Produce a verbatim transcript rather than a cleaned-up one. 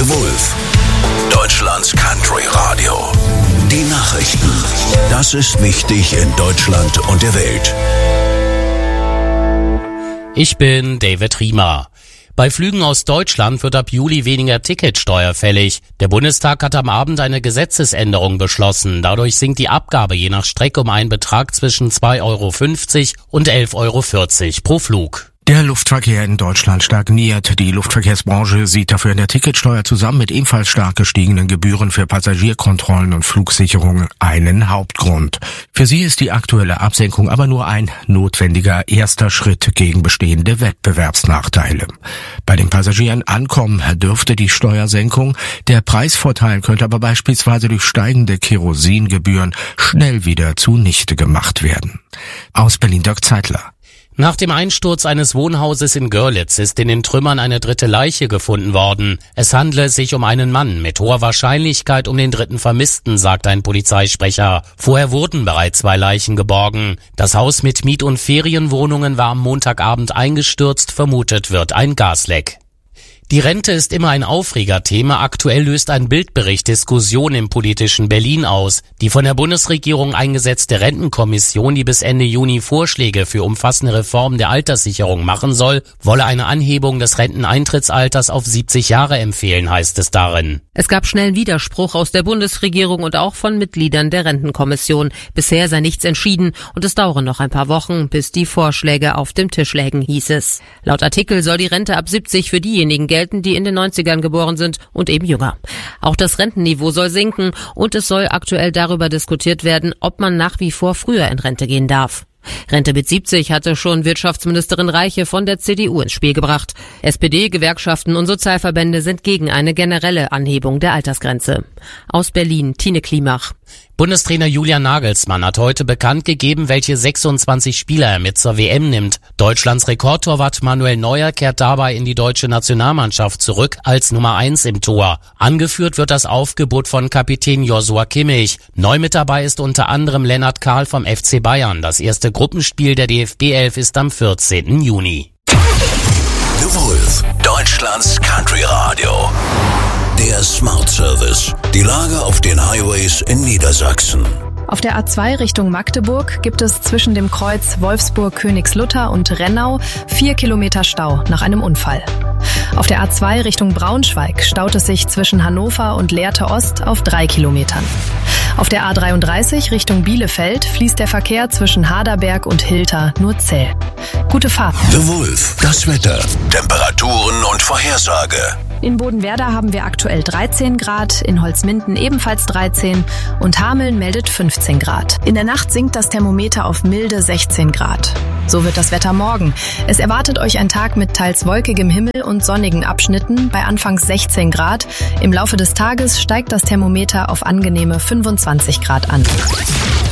The Wolf, Deutschlands Country Radio. Die Nachrichten. Das ist wichtig in Deutschland und der Welt. Ich bin David Riemer. Bei Flügen aus Deutschland wird ab Juli weniger Ticketsteuer fällig. Der Bundestag hat am Abend eine Gesetzesänderung beschlossen. Dadurch sinkt die Abgabe je nach Strecke um einen Betrag zwischen zwei Euro fünfzig und elf Euro vierzig pro Flug. Der Luftverkehr in Deutschland stagniert. Die Luftverkehrsbranche sieht dafür in der Ticketsteuer zusammen mit ebenfalls stark gestiegenen Gebühren für Passagierkontrollen und Flugsicherungen einen Hauptgrund. Für sie ist die aktuelle Absenkung aber nur ein notwendiger erster Schritt gegen bestehende Wettbewerbsnachteile. Bei den Passagieren ankommen dürfte die Steuersenkung. Der Preisvorteil könnte aber beispielsweise durch steigende Kerosingebühren schnell wieder zunichte gemacht werden. Aus Berlin Dirk Zeitler. Nach dem Einsturz eines Wohnhauses in Görlitz ist in den Trümmern eine dritte Leiche gefunden worden. Es handle sich um einen Mann mit hoher Wahrscheinlichkeit um den dritten Vermissten, sagt ein Polizeisprecher. Vorher wurden bereits zwei Leichen geborgen. Das Haus mit Miet- und Ferienwohnungen war am Montagabend eingestürzt, vermutet wird ein Gasleck. Die Rente ist immer ein Aufregerthema. Aktuell löst ein Bildbericht Diskussion im politischen Berlin aus. Die von der Bundesregierung eingesetzte Rentenkommission, die bis Ende Juni Vorschläge für umfassende Reformen der Alterssicherung machen soll, wolle eine Anhebung des Renteneintrittsalters auf siebzig Jahre empfehlen, heißt es darin. Es gab schnellen Widerspruch aus der Bundesregierung und auch von Mitgliedern der Rentenkommission. Bisher sei nichts entschieden und es dauere noch ein paar Wochen, bis die Vorschläge auf dem Tisch lägen, hieß es. Laut Artikel soll die Rente ab siebzig für diejenigen gelten, die in den neunzigern geboren sind und eben jünger. Auch das Rentenniveau soll sinken und es soll aktuell darüber diskutiert werden, ob man nach wie vor früher in Rente gehen darf. Rente mit siebzig hatte schon Wirtschaftsministerin Reiche von der C D U ins Spiel gebracht. S P D, Gewerkschaften und Sozialverbände sind gegen eine generelle Anhebung der Altersgrenze. Aus Berlin, Tine Klimach. Bundestrainer Julian Nagelsmann hat heute bekannt gegeben, welche sechsundzwanzig Spieler er mit zur W M nimmt. Deutschlands Rekordtorwart Manuel Neuer kehrt dabei in die deutsche Nationalmannschaft zurück als Nummer eins im Tor. Angeführt wird das Aufgebot von Kapitän Joshua Kimmich. Neu mit dabei ist unter anderem Lennart Kahl vom F C Bayern. Das erste Gruppenspiel der D F B elf ist am vierzehnten Juni. The Wolf, Deutschlands Country Radio. Der Smart Service. Die Lage auf den Highways in Niedersachsen. Auf der A zwei Richtung Magdeburg gibt es zwischen dem Kreuz Wolfsburg-Königslutter und Rennau vier Kilometer Stau nach einem Unfall. Auf der A zwei Richtung Braunschweig staut es sich zwischen Hannover und Lehrte Ost auf drei Kilometern. Auf der A dreiunddreißig Richtung Bielefeld fließt der Verkehr zwischen Haderberg und Hilter nur zäh. Gute Fahrt. The Wolf, das Wetter, Temperaturen und Vorhersage. In Bodenwerder haben wir aktuell dreizehn Grad, in Holzminden ebenfalls dreizehn und Hameln meldet fünfzehn Grad. In der Nacht sinkt das Thermometer auf milde sechzehn Grad. So wird das Wetter morgen. Es erwartet euch ein Tag mit teils wolkigem Himmel und sonnigen Abschnitten bei anfangs sechzehn Grad. Im Laufe des Tages steigt das Thermometer auf angenehme fünfundzwanzig Grad an.